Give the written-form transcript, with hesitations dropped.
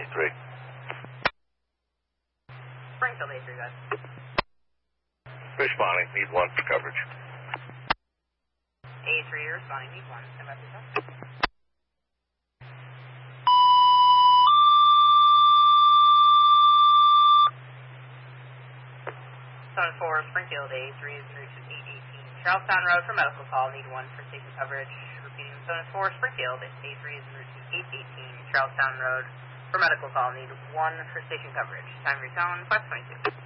A3. Springfield A3, guys. Responding, need 1 for coverage. A3, responding, need 1. Stand by, please. Zone 4, Springfield A3 is in route to 818 Charlestown Road for medical call, need 1 for station coverage. Repeating, Zone 4, Springfield A3 is in route to 818 Charlestown Road for medical call, need 1 for station coverage. Time of your tone, 522.